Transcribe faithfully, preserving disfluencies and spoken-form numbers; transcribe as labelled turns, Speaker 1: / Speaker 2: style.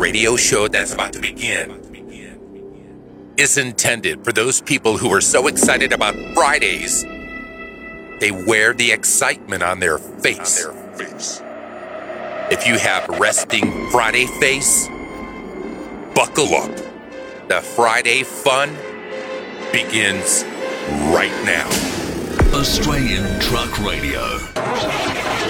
Speaker 1: radio show that's about to begin is intended for those people who are so excited about Fridays, they wear the excitement on their face. On their face. If you have resting Friday face, buckle up. The Friday fun begins right now.
Speaker 2: Australian Truck Radio.